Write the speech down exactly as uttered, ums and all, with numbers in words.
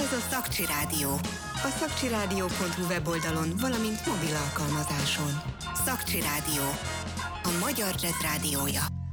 Ez a Szakcsi Rádió. A szakcsirádió pont hu weboldalon, valamint mobil alkalmazáson. Szakcsi Rádió. A magyar jazz rádiója.